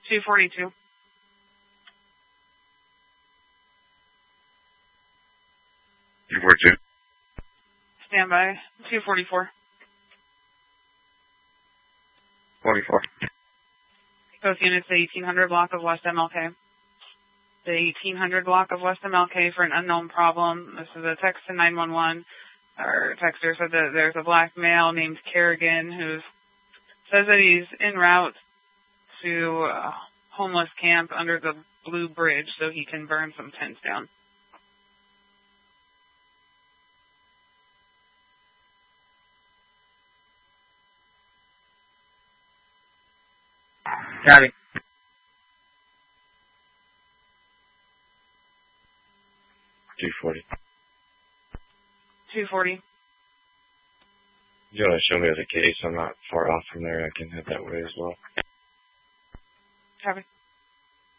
242. Stand by. 244. 44. Both units, the 1800 block of West MLK. The 1800 block of West MLK for an unknown problem. This is a text to 911. Our texter said that there's a black male named Kerrigan who says that he's en route to a homeless camp under the Blue Bridge so he can burn some tents down. Copy. 240. 240. You want to show me the case? I'm not far off from there. I can head that way as well. Copy.